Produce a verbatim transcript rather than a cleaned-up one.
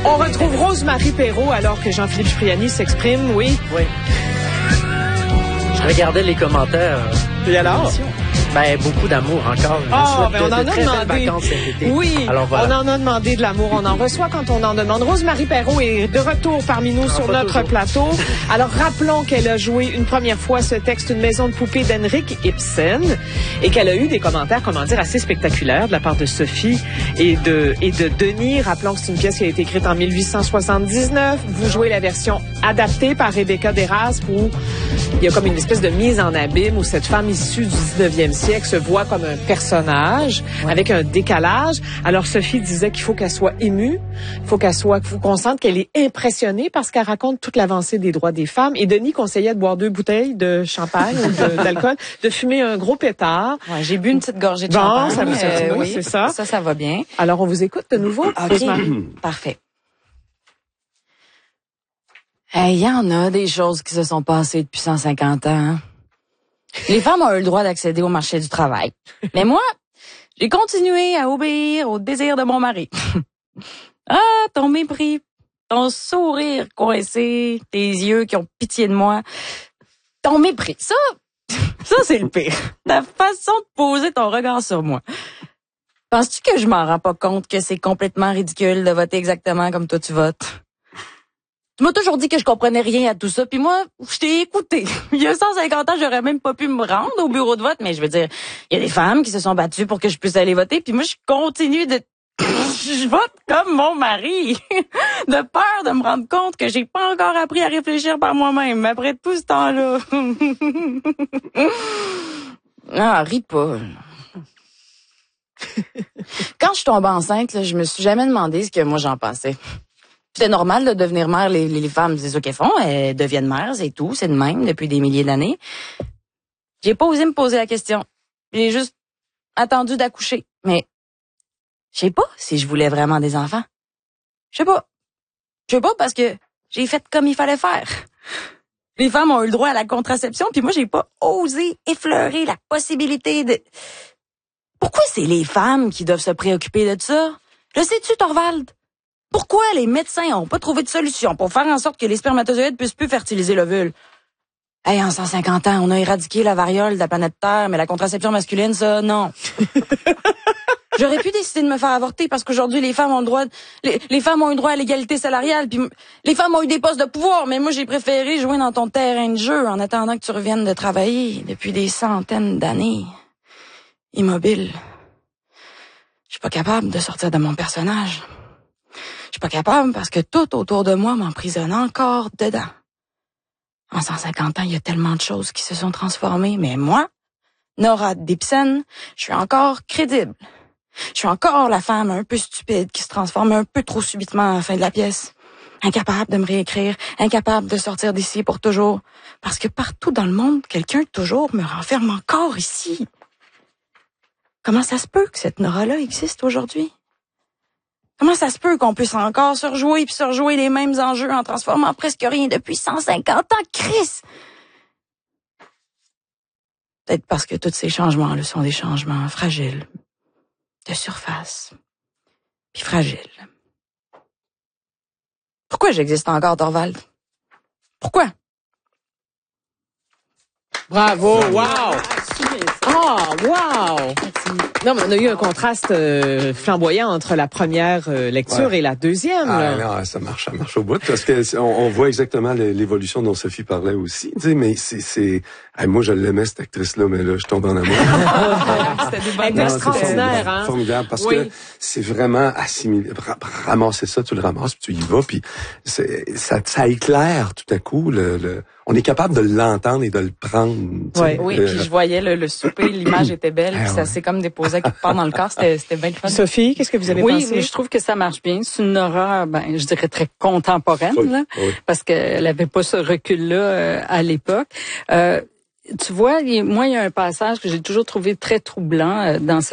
On retrouve Rose-Marie Perreault alors que Jean-Philippe Cipriani s'exprime, oui. Oui. Je regardais les commentaires. Et alors? Ben, beaucoup d'amour encore. Ah, ben on de, en de a très demandé. belles vacances cet été. Oui, alors, voilà. on en a demandé de l'amour. On en reçoit quand on en demande. Rose-Marie Perreault est de retour parmi nous Ah, sur notre toujours. plateau. Alors, rappelons qu'elle a joué une première fois ce texte, Une maison de poupée d'Henrik Ibsen, et qu'elle a eu des commentaires, comment dire, assez spectaculaires de la part de Sophie et de, et de Denis. Rappelons que c'est une pièce qui a été écrite en mille huit cent soixante-dix-neuf. Vous jouez la version adaptée par Rebecca Deraspe où il y a comme une espèce de mise en abîme où cette femme issue du dix-neuvième siècle se voit comme un personnage ouais. avec un décalage. Alors Sophie disait qu'il faut qu'elle soit émue, il faut qu'elle soit, faut qu'on sente qu'elle est impressionnée parce qu'elle raconte toute l'avancée des droits des femmes. Et Denis conseillait de boire deux bouteilles de champagne ou de, d'alcool, de fumer un gros pétard. Ouais, j'ai bu une petite gorgée de bon, champagne. Ça me euh, oui, oui, c'est ça. Ça, ça va bien. Alors on vous écoute de nouveau. OK, parfait. Il hey, y en a des choses qui se sont passées depuis cent cinquante ans. Hein? Les femmes ont eu le droit d'accéder au marché du travail. Mais moi, j'ai continué à obéir au désir de mon mari. Ah, ton mépris, ton sourire coincé, tes yeux qui ont pitié de moi. Ton mépris, ça, ça c'est le pire. Ta façon de poser ton regard sur moi. Penses-tu que je m'en rends pas compte que c'est complètement ridicule de voter exactement comme toi tu votes? Tu m'as toujours dit que je comprenais rien à tout ça, puis moi, je t'ai écouté. Il y a cent cinquante ans, j'aurais même pas pu me rendre au bureau de vote, mais je veux dire, il y a des femmes qui se sont battues pour que je puisse aller voter, puis moi, je continue de... je vote comme mon mari, de peur de me rendre compte que j'ai pas encore appris à réfléchir par moi-même, après tout ce temps-là. Ah, ris pas. Quand je tombe enceinte, là, je me suis jamais demandé ce que moi j'en pensais. C'est normal de devenir mère, les, les femmes, c'est ça qu'elles font, elles deviennent mères, c'est tout, c'est de même depuis des milliers d'années. J'ai pas osé me poser la question. J'ai juste attendu d'accoucher. Mais je sais pas si je voulais vraiment des enfants. Je sais pas. Je sais pas parce que j'ai fait comme il fallait faire. Les femmes ont eu le droit à la contraception, puis moi j'ai pas osé effleurer la possibilité de... Pourquoi c'est les femmes qui doivent se préoccuper de ça? Le sais-tu, Thorvald? Pourquoi les médecins ont pas trouvé de solution pour faire en sorte que les spermatozoïdes puissent plus fertiliser l'ovule? Hey, en cent cinquante ans, on a éradiqué la variole de la planète Terre, mais la contraception masculine, ça, non. J'aurais pu décider de me faire avorter parce qu'aujourd'hui, les femmes ont le droit, de, les, les femmes ont eu droit à l'égalité salariale, puis les femmes ont eu des postes de pouvoir, mais moi, j'ai préféré jouer dans ton terrain de jeu en attendant que tu reviennes de travailler depuis des centaines d'années. Immobile. Je suis pas capable de sortir de mon personnage. Je suis pas capable parce que tout autour de moi m'emprisonne encore dedans. En cent cinquante ans, il y a tellement de choses qui se sont transformées, mais moi, Nora Dibsen, je suis encore crédible. Je suis encore la femme un peu stupide qui se transforme un peu trop subitement à la fin de la pièce. Incapable de me réécrire, incapable de sortir d'ici pour toujours. Parce que partout dans le monde, quelqu'un toujours me renferme encore ici. Comment ça se peut que cette Nora-là existe aujourd'hui? Comment ça se peut qu'on puisse encore se rejouer puis se rejouer les mêmes enjeux en transformant presque rien depuis cent cinquante ans, Chris? Peut-être parce que tous ces changements-là sont des changements fragiles, de surface, puis fragiles. Pourquoi j'existe encore, Thorvald? Pourquoi? Bravo, wow! Ah, oh, wow! Non, mais on a eu un contraste euh, flamboyant entre la première euh, lecture ouais. et la deuxième. Ah, non, ça marche, ça marche au bout parce que on, on voit exactement l'évolution dont Sophie parlait aussi. Tu sais, mais c'est, c'est, hey, moi je l'aimais cette actrice-là, mais là je tombe en amour. C'était extraordinaire, hein? Formidable parce oui. que c'est vraiment assimilé, ramasser ça, tu le ramasses, puis tu y vas, puis c'est, ça, ça éclaire tout à coup le, le on est capable de l'entendre et de le prendre. Ouais. Oui, euh, puis je voyais le, le souper, l'image était belle, puis ça s'est comme déposé quelque part dans le corps, c'était, c'était bien le fun. Sophie, qu'est-ce que vous avez oui, pensé? Oui, je trouve que ça marche bien. C'est une Nora, ben, je dirais très contemporaine, oui, là, oui. parce qu'elle avait pas ce recul-là euh, à l'époque. Euh, tu vois, il, moi, il y a un passage que j'ai toujours trouvé très troublant euh, dans ce